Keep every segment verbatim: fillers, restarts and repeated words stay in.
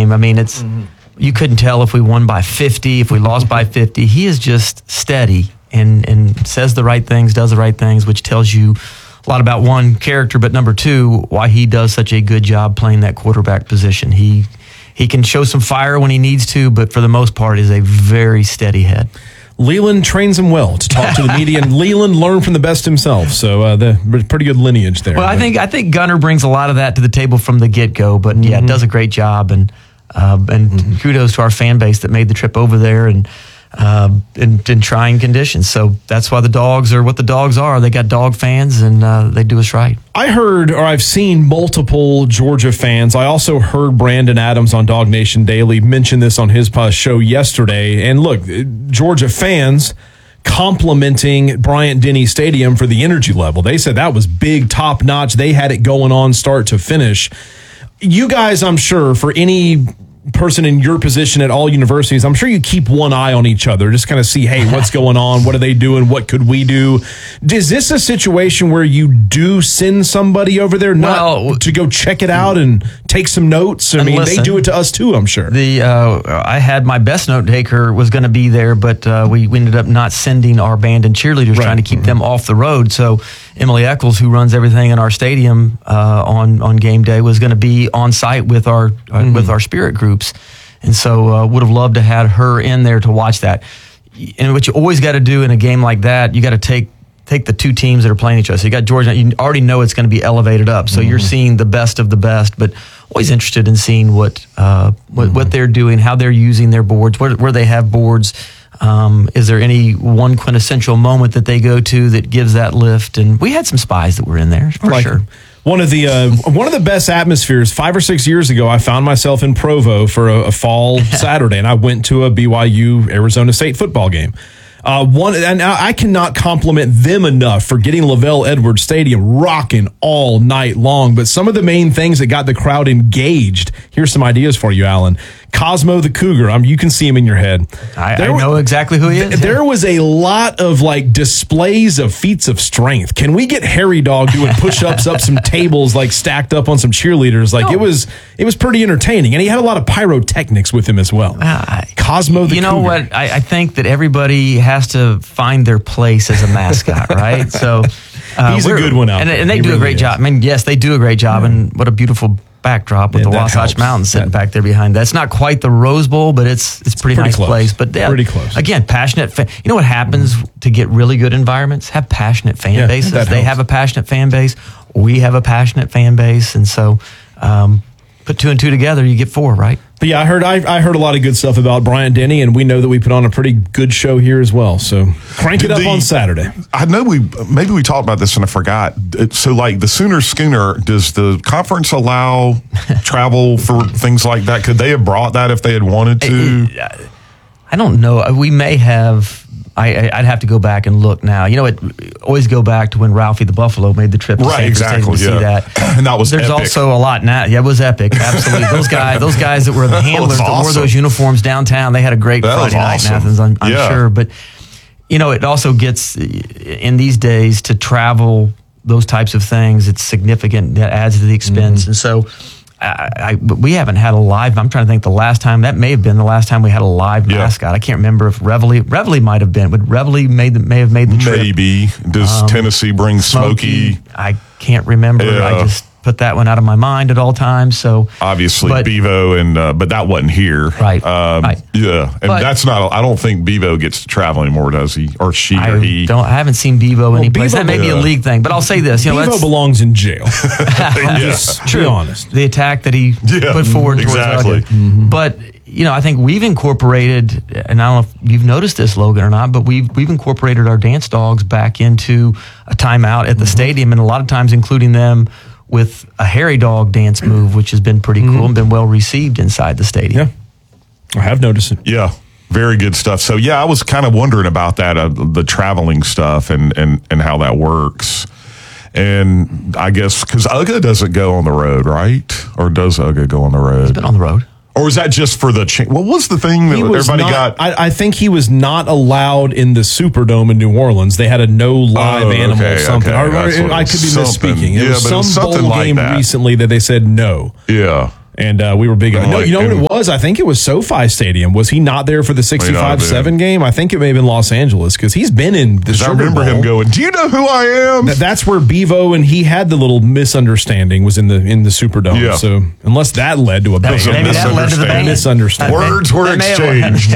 game. I mean, it's mm-hmm. you couldn't tell if we won by fifty, if we lost by fifty. He is just steady and, and says the right things, does the right things, which tells you a lot about, one, character, but number two, why he does such a good job playing that quarterback position. He he can show some fire when he needs to, but for the most part is a very steady head. Leland trains him well to talk to the media, and Leland learned from the best himself. So uh, the pretty good lineage there. Well, I think I think Gunner brings a lot of that to the table from the get-go, but yeah, mm-hmm. does a great job, and uh, and mm-hmm. kudos to our fan base that made the trip over there and uh, in, in trying conditions. So that's why the dogs are what the dogs are. They got dog fans, and uh, they do us right. I heard, or I've seen multiple Georgia fans. I also heard Brandon Adams on Dog Nation Daily mention this on his show yesterday. And look, Georgia fans complimenting Bryant-Denny Stadium for the energy level. They said that was big, top notch. They had it going on start to finish. You guys, I'm sure, for any person in your position at all universities, I'm sure you keep one eye on each other, just kind of see, hey, what's going on? What are they doing? What could we do? Is this a situation where you do send somebody over there not well, to go check it out and take some notes? I mean, listen, they do it to us too, I'm sure. The uh, I had my best note taker was going to be there, but uh, we, we ended up not sending our band and cheerleaders, right. trying to keep mm-hmm. them off the road. So Emily Eccles, who runs everything in our stadium uh, on on game day, was going to be on site with our mm-hmm. uh, with our spirit groups, and so uh, would have loved to have her in there to watch that. And what you always got to do in a game like that, you got to take take the two teams that are playing each other. So you got Georgia, you already know it's going to be elevated up, so mm-hmm. you're seeing the best of the best. But always interested in seeing what uh, what, mm-hmm. what they're doing, how they're using their boards, where, where they have boards. Um, is there any one quintessential moment that they go to that gives that lift? And we had some spies that were in there for like sure. One of the uh, one of the best atmospheres. Five or six years ago, I found myself in Provo for a, a fall Saturday, and I went to a B Y U Arizona State football game. Uh, one, and I cannot compliment them enough for getting LaVell Edwards Stadium rocking all night long. But some of the main things that got the crowd engaged. Here's some ideas for you, Alan. Cosmo the Cougar. Um, you can see him in your head. I, I know exactly who he is. Th- there was a lot of like displays of feats of strength. Can we get Harry Dog doing push-ups up some tables like stacked up on some cheerleaders? Like no. it was, it was pretty entertaining, and he had a lot of pyrotechnics with him as well. Uh, Cosmo the you Cougar. You know what? I, I think that everybody has to find their place as a mascot, right? So uh, he's a good one out and, there. and they he do really a great is. job. I mean, yes, they do a great job, yeah. and what a beautiful backdrop with yeah, the Wasatch helps. Mountains sitting that, back there behind. That's not quite the Rose Bowl, but it's it's, it's pretty, pretty nice close. place. But yeah, pretty close. Again, passionate. Fa- you know what happens mm-hmm. to get really good environments? Have passionate fan yeah, bases. They helps. have a passionate fan base. We have a passionate fan base, and so um, put two and two together, you get four, right? But yeah, I heard I, I heard a lot of good stuff about Bryant-Denny, and we know that we put on a pretty good show here as well. So crank it up the, on Saturday. I know we maybe we talked about this and I forgot. So like the Sooner Schooner, does the conference allow travel for things like that? Could they have brought that if they had wanted to? I don't know. We may have. I, I'd have to go back and look now. You know, it always go back to when Ralphie the Buffalo made the trip to right, San exactly, to yeah. see that. And that was There's epic. also a lot now. Yeah, it was epic. Absolutely. Those guys, those guys that were the handlers that, awesome. that wore those uniforms downtown, they had a great that Friday night awesome. in Athens, I'm, I'm yeah. sure. But, you know, it also gets, in these days, to travel those types of things, it's significant. That adds to the expense. Mm-hmm. And so, I, I, we haven't had a live. I'm trying to think the last time that may have been the last time we had a live yeah. mascot. I can't remember if Reveille Reveille might have been. Would Reveille made the, may have made the trip? Maybe. Does um, Tennessee bring Smokey? Smokey? I can't remember. Yeah. I just put that one out of my mind at all times. So obviously but, Bevo and uh, but that wasn't here. Right. Um, right. Yeah, and but, that's not. I don't think Bevo gets to travel anymore, does he? Or she I or he? Don't. I haven't seen Bevo well, any place. Bevo, That may be yeah. a league thing, but I'll say this. You know, Bevo belongs in jail. I'm yeah. just True. be honest. The attack that he yeah, put forward towards exactly. mm-hmm. But you know, I think we've incorporated, and I don't know if you've noticed this, Logan, or not, but we've we've incorporated our dance dogs back into a timeout at the mm-hmm. stadium, and a lot of times including them with a Harry Dog dance move, which has been pretty mm-hmm. cool and been well received inside the stadium. Yeah, I have noticed it. Yeah, very good stuff. So yeah, I was kind of wondering about that, uh, the traveling stuff and, and, and how that works. And I guess because U G A doesn't go on the road, right? Or does U G A go on the road? He's been on the road. Or was that just for the cha- what was the thing that He was everybody not, got? I, I think he was not allowed in the Superdome in New Orleans. They had a no live Oh, animal okay, or something. okay, Or- or that's what it I was. could be Something. misspeaking. It Yeah, was but it some was something bowl like game that. recently that they said no. Yeah. And uh, we were big. On, no, you know what it was? I think it was SoFi Stadium. Was he not there for the sixty-five seven game? I think it may have been Los Angeles because he's been in the Sugar I remember Bowl. him going, "Do you know who I am?" Th- that's where Bevo and he had the little misunderstanding was in the in the Superdome. Yeah. So unless that led to a bang, maybe that led to the bang. misunderstanding. Words were exchanged.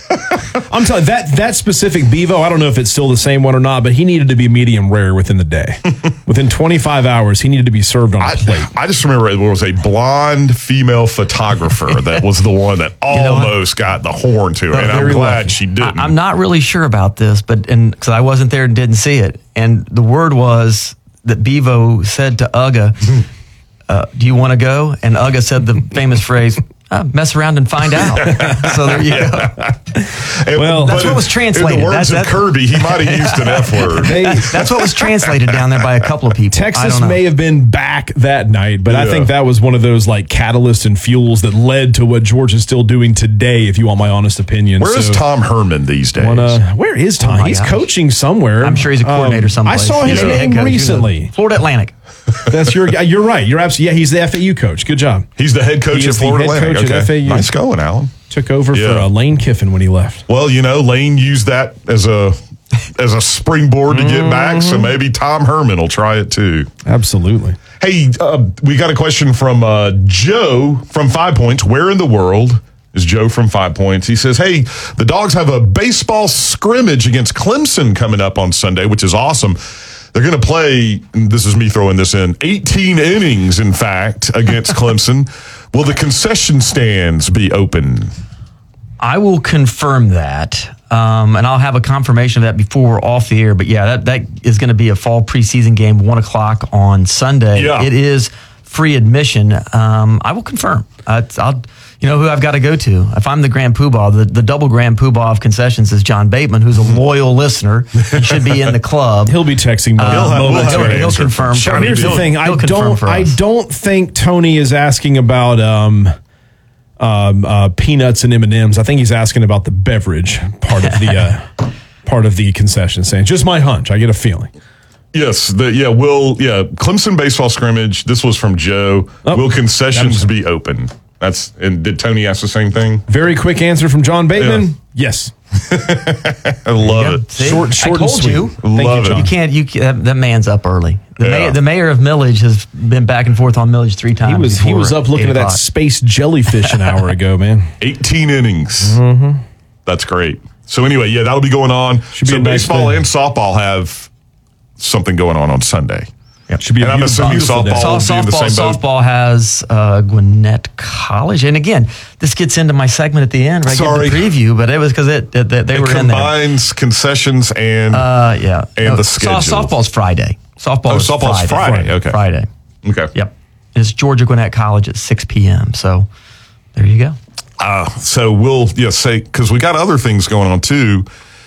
I'm telling you, that that specific Bevo, I don't know if it's still the same one or not, but he needed to be medium rare within the day. Within twenty-five hours, he needed to be served on a I, plate. I just remember it was a blonde female photographer that was the one that almost got the horn to her, and I'm very glad lucky. she didn't. I, I'm not really sure about this, but and because I wasn't there and didn't see it, and the word was that Bevo said to Uga, uh, "Do you want to go?" And Uga said the famous phrase, uh, "Mess around and find out." So there you go. And- Well, but that's what was translated. In the words That's- of Kirby, he might have used an F word. They- That's what was translated down there by a couple of people. I Texas don't know. may have been back that night, but I Yeah. think that was one of those like catalysts and fuels that led to what Georgia's still doing today, if you want my honest opinion. Where is So, Tom Herman these days? wanna- where is Tom? Oh my he's gosh. coaching somewhere. I'm sure he's a coordinator Um, someplace. I saw his He's a head name coach, who knows? recently. Florida Atlantic. That's your. You're right. You're absolutely. Yeah, he's the F A U coach. Good job. He's the head coach He at is the Florida head Atlantic. coach at Okay. F A U. Nice going, Alan. Took over Yeah. for uh, Lane Kiffin when he left. Well, you know, Lane used that as a as a springboard to get back, so maybe Tom Herman will try it too. Absolutely. Hey, uh, we got a question from uh, Joe from Five Points. Where in the world is Joe from Five Points? He says, hey, the Dogs have a baseball scrimmage against Clemson coming up on Sunday, which is awesome. They're going to play, and this is me throwing this in, eighteen innings, in fact, against Clemson. Will the concession stands be open? I will confirm that, um, and I'll have a confirmation of that before we're off the air. But yeah, that, that is going to be a fall preseason game, one o'clock on Sunday. Yeah. It is free admission. Um, I will confirm. Uh, I'll, you know who I've got to go to. If I'm the Grand Poobah, the, the double Grand Poobah of concessions is John Bateman, who's a loyal listener. He should be in the club. He'll be texting. Uh, He'll have- he'll, we'll have he'll- an he'll answer. confirm. Sure, for me. Here's the He'll- thing. I he'll confirm don't. for I us. don't think Tony is asking about um, um, uh, peanuts and M and M's. I think he's asking about the beverage part of the uh, part of the concession stand. Just my hunch. I get a feeling. Yes, the, yeah, will, yeah, Clemson baseball scrimmage. This was from Joe. Oh, will concessions be open? That's, and did Tony ask the same thing? Very quick answer from John Bateman. Yeah. Yes. I love Yep. it. See? Short- short I and told sweet. you. Love you, it. John. You can't. You can't, that, that man's up early. The, Yeah. mayor, the mayor of Millage has been back and forth on Millage three times. He was he before was up looking eight at that o'clock. space jellyfish an hour ago, man. eighteen innings. Mm-hmm. That's great. So anyway, yeah, that'll be going on. Should be so a nice baseball day. and softball have something going on on Sunday. Should be a And I'm beautiful, assuming beautiful day. softball- So, will be in the softball, same boat. softball has uh, Gwinnett College, and again, this gets into my segment at the end. Right, Sorry. the preview, but it was because it, it, they It were in there. combines concessions and Uh, yeah, and the so- schedule. softball's Friday. Softball Oh, is softball's Friday. Friday, okay. Friday. okay. Yep. It's Georgia Gwinnett College at six p.m. So there you go. Uh, so we'll yeah say because we got other things going on too.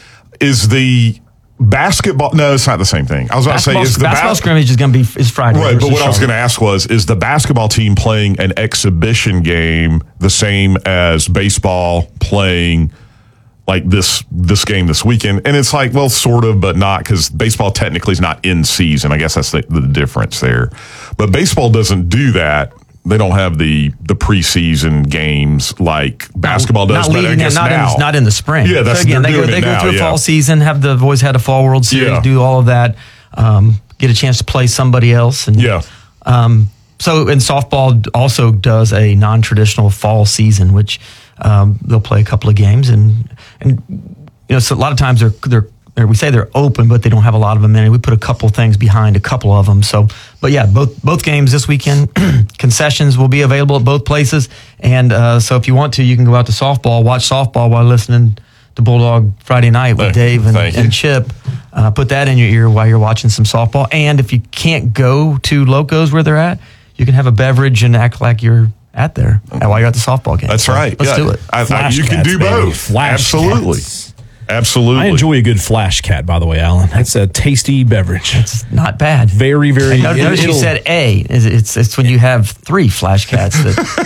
Is the basketball? No, it's not the same thing. I was about to say Basketball, is the basketball bas- scrimmage is going to be is Friday. Right, but versus what I was going to Charlotte. ask was, is the basketball team playing an exhibition game the same as baseball playing like this this game this weekend? And it's like, well, sort of, but not, because baseball technically is not in season. I guess that's the, the difference there. But baseball doesn't do that. They don't have the the preseason games like basketball does. Not but I leading, guess not now, in, not in the spring. Yeah, that's- so again, they're they go, doing they it go now, through a yeah. fall season. Have the boys had a fall World Series? Yeah. Do all of that. Um, get a chance to play somebody else. And, Yeah. Um, so, and softball also does a non-traditional fall season, which um, they'll play a couple of games, and and you know, so a lot of times they're they're. They're, we say they're open, but they don't have a lot of them in it. We put a couple things behind a couple of them. So, but yeah, both both games this weekend. Concessions will be available at both places, and uh, so if you want to, you can go out to softball, watch softball while listening to Bulldog Friday Night with Thank- Dave and, thank you. and Chip. Uh, put that in your ear while you're watching some softball. And if you can't go to Locos where they're at, you can have a beverage and act like you're at there while you're at the softball game. That's So right. Let's Yeah. do it. I, I, Flash you can cats, do baby. both. Flash Absolutely. cats. Absolutely. I enjoy a good flash cat, by the way, Alan. That's a tasty beverage. It's not bad. Very, very. No, notice you it'll- said A. It's, it's it's when you have three flash cats.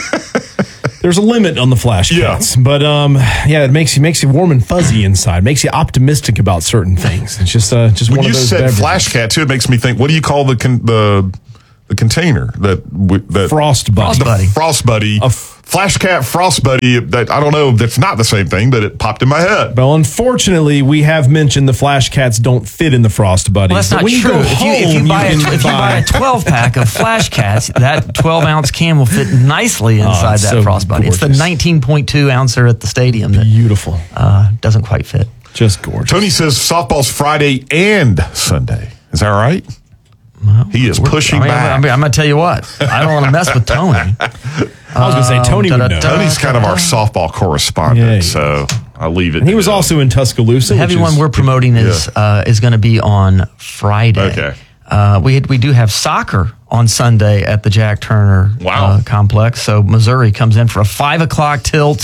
That, There's a limit on the flash Yeah. cats, but um, yeah, it makes you makes you warm and fuzzy inside. Makes you optimistic about certain things. It's just uh, just When one you of those said beverages. flash cat too, it makes me think. What do you call the con- the the container that we, that Frost Buddy. the Buddy. Frost Buddy, A f- Flashcat Frost Buddy. That I don't know. That's not the same thing, but it popped in my head. Well, unfortunately, we have mentioned the Flash Cats don't fit in the Frost Buddies. Well, that's But not when you true. go If you, if home, you buy a, can if you buy a twelve pack of Flash Cats, that twelve ounce can will fit nicely inside it's that so Frost Buddy. It's the gorgeous. nineteen point two ouncer at the stadium that Beautiful. uh, doesn't quite fit. Just gorgeous. Tony says softball's Friday and Sunday. Is that right? He is pushing I mean, back. I mean, I'm going to tell you what. I don't want to mess with Tony. I was going to say, Tony would know. da-da-da. Tony's kind of our softball correspondent, Yeah, he so I'll leave it. And he to was him. also in Tuscaloosa. The heavy which one is- we're promoting is uh, is going to be on Friday. Okay. Uh, we we do have soccer on Sunday at the Jack Turner Wow. uh, complex. So Missouri comes in for a five o'clock tilt.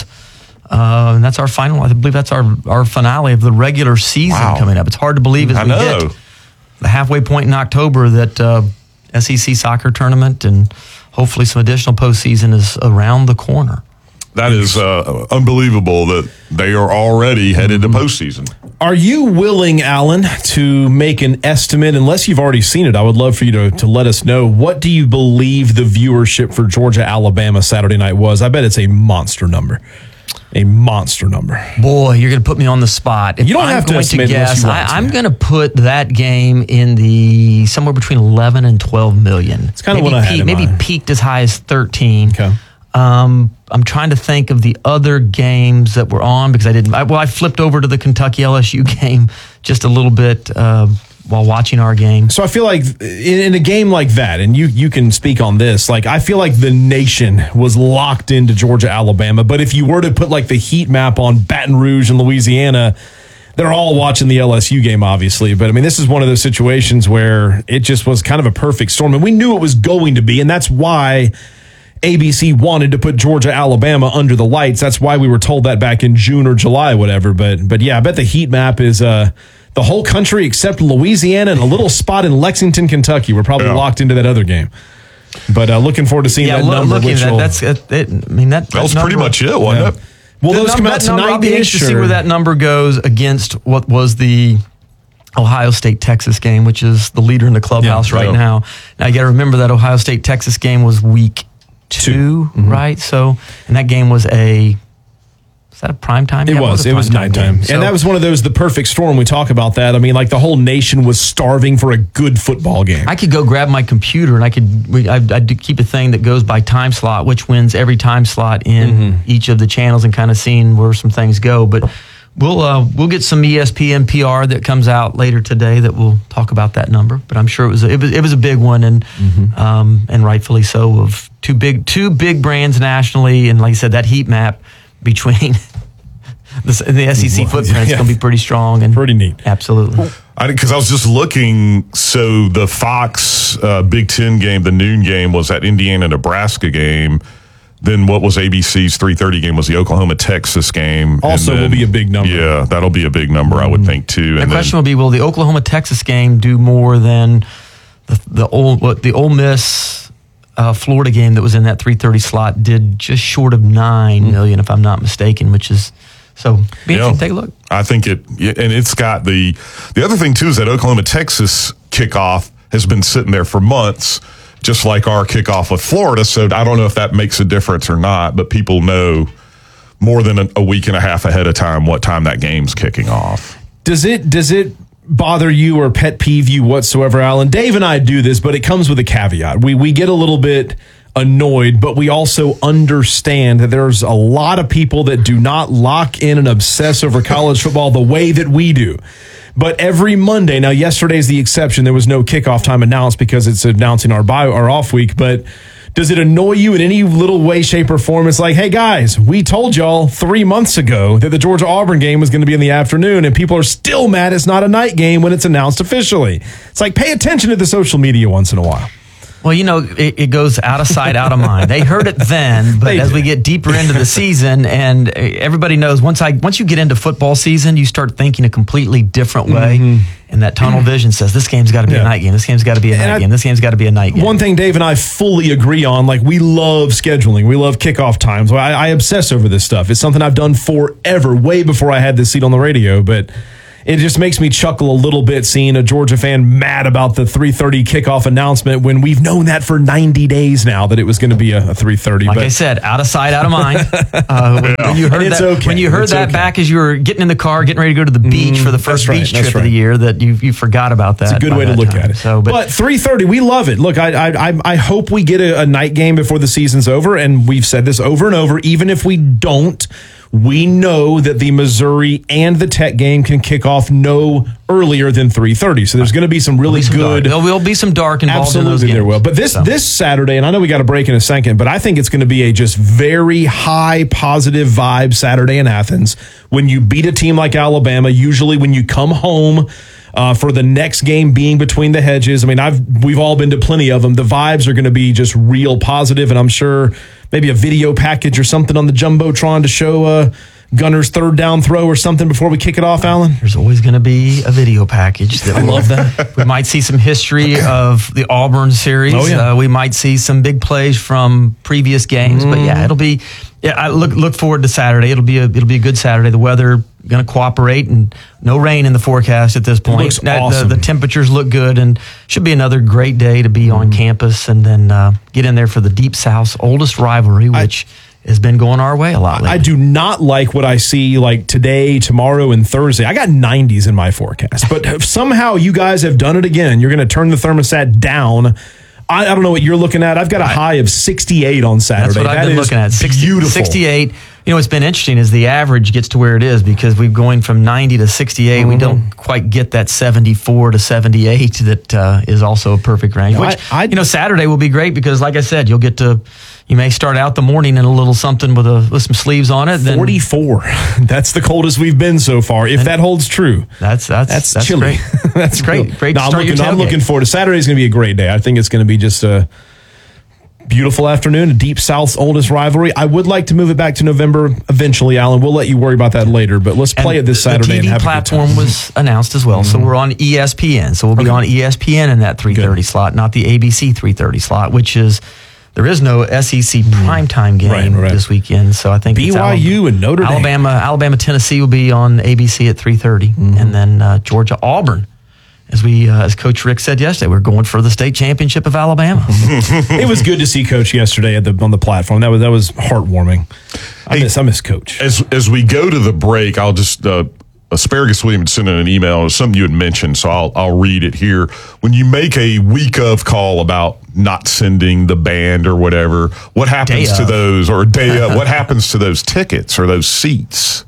Uh, and that's our final. I believe that's our, our finale of the regular season Wow. coming up. It's hard to believe as I we know. hit the halfway point in October that uh, S E C soccer tournament and hopefully some additional postseason is around the corner. That is uh, unbelievable that they are already headed to postseason. Are you willing, Alan, to make an estimate? Unless you've already seen it, I would love for you to, to let us know. What do you believe the viewership for Georgia-Alabama Saturday night was? I bet it's a monster number. A monster number. Boy, you're going to put me on the spot. If You don't I'm have to going estimate unless guess, you want I, to. I'm going to put that game in the somewhere between eleven and twelve million. It's kind of maybe what I had peak- in maybe mind. peaked as high as thirteen. Okay. Um, I'm trying to think of the other games that were on because I didn't. I, well, I flipped over to the Kentucky L S U game just a little bit uh, while watching our game. So I feel like in, in a game like that, and you you can speak on this, like I feel like the nation was locked into Georgia, Alabama. But if you were to put like the heat map on Baton Rouge and Louisiana, they're all watching the L S U game, obviously. But I mean, this is one of those situations where it just was kind of a perfect storm. And we knew it was going to be. And that's why A B C wanted to put Georgia, Alabama under the lights. That's why we were told that back in June or July, whatever. But but yeah, I bet the heat map is uh, the whole country except Louisiana and a little spot in Lexington, Kentucky. We're probably Yeah. locked into that other game. But uh, looking forward to seeing Yeah, that loo- number. looking which at that, will- that's it, it, I mean that That was pretty much it, wasn't Yeah. it? Will The those num- come out that number, I'll tonight? be anxious to see where that number goes against what was the Ohio State Texas game, which is the leader in the clubhouse Yeah, right yeah. now. Now you got to remember that Ohio State Texas game was week two, Mm-hmm. right? So, and that game was a was that a prime time? It Yeah, was. a It was primetime nighttime. game. So- And that was one of those, the perfect storm. We talk about that. I mean, like the whole nation was starving for a good football game. I could go grab my computer and I could we, I, I do keep a thing that goes by time slot, which wins every time slot in Mm-hmm. each of the channels and kind of seeing where some things go. But we'll uh, we'll get some E S P N P R that comes out later today that will talk about that number. But I'm sure it was a, it was it was a big one and Mm-hmm. um, and rightfully so, of two big two big brands nationally, and like I said, that heat map between the, the S E C footprint is Yeah. going to be pretty strong and Pretty neat. Absolutely. I because I was just looking. So the Fox uh, Big Ten game, the noon game, was that Indiana Nebraska game. Then what was A B C's three thirty game was the Oklahoma Texas game. Also And will then- be a big number. Yeah, that'll be a big number, I would think too. The And question then, will be: will the Oklahoma Texas game do more than the the old what the Ole Miss uh, Florida game that was in that three thirty slot did just short of nine million, if I'm not mistaken, which is so. Be Yeah. interesting to take a look. I think it, yeah, and it's got the the other thing too is that Oklahoma Texas kickoff has been sitting there for months, just like our kickoff with Florida. So I don't know if that makes a difference or not, but people know more than a, a week and a half ahead of time what time that game's kicking off. Does it does it bother you or pet peeve you whatsoever, Alan? Dave and I do this, but it comes with a caveat. We we get a little bit annoyed, but we also understand that there's a lot of people that do not lock in and obsess over college football the way that we do. But every Monday, now yesterday's the exception. There was no kickoff time announced because it's announcing our bye, our off week. But does it annoy you in any little way, shape, or form? It's like, hey guys, we told y'all three months ago that the Georgia Auburn game was going to be in the afternoon, and people are still mad it's not a night game when it's announced officially. It's like, pay attention to the social media once in a while. Well, you know, it, it goes out of sight, out of mind. They heard it then, but They as did. we get deeper into the season, and everybody knows once I once you get into football season, you start thinking a completely different way, and that tunnel vision says this game's got to be Yeah. a night game. This game's got to be a And night I- game. This game's got to be a night game. One thing Dave and I fully agree on, like we love scheduling. We love kickoff times. I, I obsess over this stuff. It's something I've done forever, way before I had this seat on the radio. But it just makes me chuckle a little bit seeing a Georgia fan mad about the three thirty kickoff announcement when we've known that for ninety days now that it was going to be a, a three thirty. Like but, I said, out of sight, out of mind. Uh, when, when you heard that, okay. when you heard it's that okay. back as you were getting in the car, getting ready to go to the beach mm, for the first right, beach trip right. of the year, that you you forgot about that. It's a good way to look time. at it. So, but, but three thirty, we love it. Look, I I I hope we get a, a night game before the season's over, and we've said this over and over. Even if we don't, we know that the Missouri and the Tech game can kick off no earlier than three thirty. So there's going to be some really some good. Dark. There will be some dark involved Absolutely, in those games. There will. But this so. this Saturday, and I know we got a break in a second, but I think it's going to be a just very high positive vibe Saturday in Athens when you beat a team like Alabama. Usually, when you come home. Uh, for the next game being between the hedges. I mean, I've we've all been to plenty of them. The vibes are going to be just real positive, and I'm sure maybe a video package or something on the Jumbotron to show uh, Gunner's third down throw or something before we kick it off, Alan. There's always going to be a video package. That I love that. We might see some history of the Auburn series. Oh, yeah. Uh, we might see some big plays from previous games. Mm. But yeah, it'll be. Yeah, I look look forward to Saturday. It'll be a it'll be a good Saturday. The weather going to cooperate, and no rain in the forecast at this point. It looks that, awesome. the, the temperatures look good, and should be another great day to be mm. on campus, and then uh, get in there for the Deep South's oldest rivalry, which I, has been going our way a lot lately. I do not like what I see like today, tomorrow, and Thursday. I got nineties in my forecast, but somehow you guys have done it again. You're going to turn the thermostat down. I, I don't know what you're looking at. I've got a high of sixty-eight on Saturday. That's what I've that been looking at. sixty, beautiful. sixty-eight. You know, what's been interesting is the average gets to where it is because we're going from ninety to sixty-eight. Mm-hmm. We don't quite get that seventy-four to seventy-eight that uh, is also a perfect range. Which, I, I, you know, Saturday will be great because, like I said, you'll get to, you may start out the morning in a little something with a with some sleeves on it. Then, forty-four. That's the coldest we've been so far. If that holds true, that's that's that's, that's chilly. Great. That's great. Great. No, to I'm, start looking, your I'm looking forward to Saturday's going to be a great day. I think it's going to be just a beautiful afternoon, a Deep South's oldest rivalry. I would like to move it back to November eventually, Alan. We'll let you worry about that later, but let's play and it this Saturday. The T V and have platform a good time. was announced as well, mm-hmm. so we're on E S P N. So we'll be okay. on E S P N in that three thirty good. slot, not the A B C three thirty slot, which is there is no S E C primetime game right, right. this weekend. So I think B Y U it's and Notre Dame, Alabama, Alabama, Tennessee will be on A B C at three thirty, mm-hmm. and then uh, Georgia, Auburn. As we, uh, as Coach Rick said yesterday, we're going for the state championship of Alabama. It was good to see Coach yesterday at the on the platform. That was that was heartwarming. I hey, miss I miss Coach. As as we go to the break, I'll just uh, Asparagus Williams sent in an email. It was something you had mentioned, so I'll I'll read it here. When you make a week of call about not sending the band or whatever, what happens day to of. those or day of, what happens to those tickets or those seats?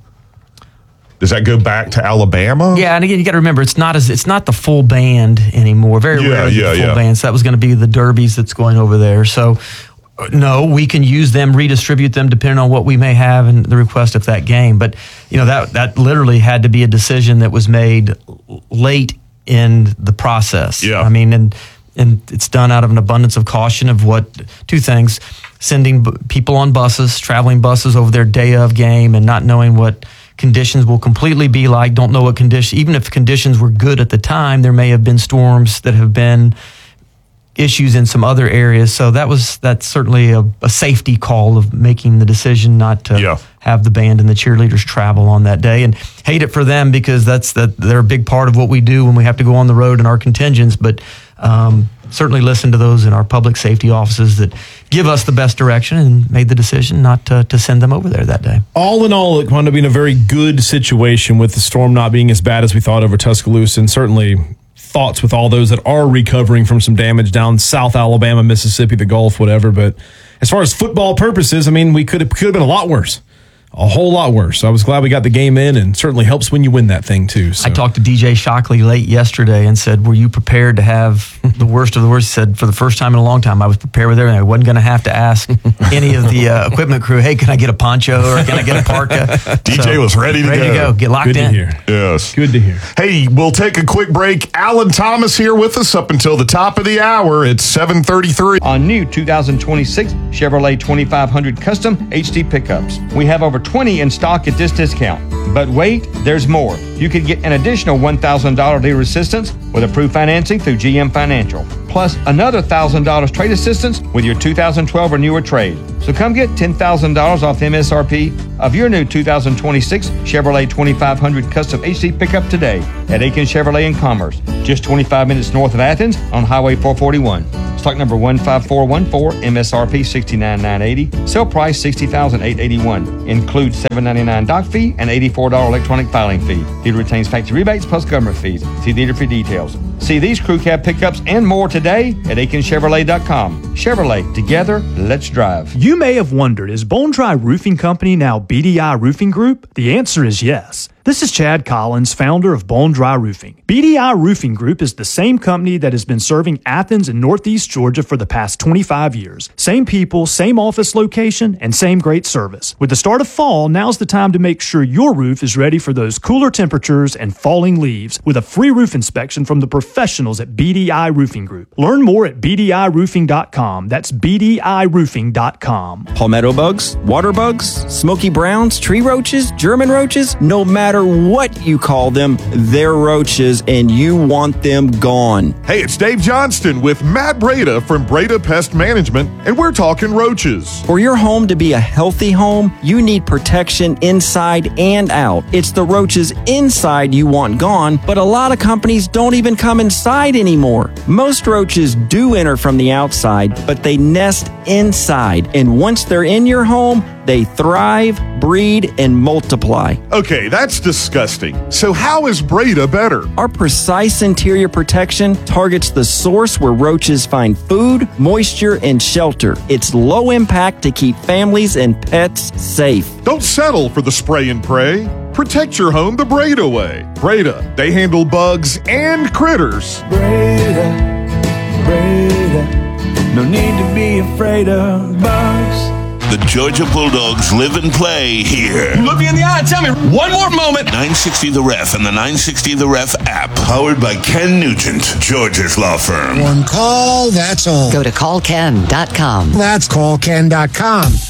Does that go back to Alabama? Yeah, and again, you got to remember it's not as it's not the full band anymore. Very yeah, rarely yeah, the full yeah. band. So that was going to be the derbies that's going over there. So no, we can use them, redistribute them depending on what we may have and the request of that game. But you know that that literally had to be a decision that was made late in the process. Yeah, I mean, and and it's done out of an abundance of caution of what two things: sending b- people on buses, traveling buses over their day of game, and not knowing what conditions will completely be like. Don't know what condition, even if conditions were good at the time, there may have been storms that have been issues in some other areas. So that was, that's certainly a, a safety call of making the decision not to yeah. have the band and the cheerleaders travel on that day, and hate it for them because that's that they're a big part of what we do when we have to go on the road in our contingents. But um, certainly listen to those in our public safety offices that give us the best direction and made the decision not to, to send them over there that day. All in all, it wound up being a very good situation with the storm not being as bad as we thought over Tuscaloosa, and certainly thoughts with all those that are recovering from some damage down South Alabama, Mississippi, the Gulf, whatever. But as far as football purposes, I mean, we could have, could have been a lot worse. A whole lot worse. So I was glad we got the game in, and certainly helps when you win that thing too. So. I talked to D J Shockley late yesterday and said, were you prepared to have the worst of the worst? He said, for the first time in a long time, I was prepared with everything. I wasn't going to have to ask any of the uh, equipment crew, hey, can I get a poncho or can I get a parka? D J so, was ready to ready go. to go. Get locked Good in. To hear. Yes. Good to hear. Hey, we'll take a quick break. Alan Thomas here with us up until the top of the hour. It's seven thirty-three. On new two thousand twenty-six Chevrolet twenty-five hundred Custom H D pickups. We have over over twenty in stock at this discount. But wait, there's more. You can get an additional one thousand dollars dealer assistance with approved financing through G M Financial, plus another one thousand dollars trade assistance with your two thousand twelve or newer trade. So come get ten thousand dollars off M S R P of your new two thousand twenty-six Chevrolet twenty-five hundred Custom H D pickup today at Aiken Chevrolet in Commerce, just twenty-five minutes north of Athens on Highway four forty-one. Stock number one five four one four, M S R P sixty-nine thousand nine hundred eighty dollars, sale price sixty thousand eight hundred eighty-one dollars. Includes seven hundred ninety-nine dollars dock fee and eighty-four dollars electronic filing fee. Dealer retains factory rebates plus government fees. See dealer for details. See these crew cab pickups and more today at Aiken Chevrolet dot com. Chevrolet, together, let's drive. You may have wondered, is Bone Dry Roofing Company now B D I Roofing Group? The answer is yes. This is Chad Collins, founder of Bone Dry Roofing. B D I Roofing Group is the same company that has been serving Athens and Northeast Georgia for the past twenty-five years. Same people, same office location, and same great service. With the start of fall, now's the time to make sure your roof is ready for those cooler temperatures and falling leaves with a free roof inspection from the professionals at B D I Roofing Group. Learn more at B D I roofing dot com. That's B D I roofing dot com. Palmetto bugs, water bugs, smoky browns, tree roaches, German roaches, no matter what you call them, they're roaches and you want them gone. Hey, it's Dave Johnston with Matt Breda from Breda Pest Management, and we're talking roaches. For your home to be a healthy home, you need protection inside and out. It's the roaches inside you want gone, but a lot of companies don't even come inside anymore. Most roaches do enter from the outside, but they nest inside, and once they're in your home, they thrive, breed, and multiply. Okay, that's disgusting. So how is Breda better? Our precise interior protection targets the source where roaches find food, moisture, and shelter. It's low impact to keep families and pets safe. Don't settle for the spray and pray. Protect your home the Breda way. Breda, they handle bugs and critters. Breda, Breda, no need to be afraid of bugs. The Georgia Bulldogs live and play here. Look me in the eye and tell me one more moment. nine sixty The Ref and the nine sixty The Ref app. Powered by Ken Nugent, Georgia's law firm. One call, that's all. Go to call ken dot com. That's call ken dot com.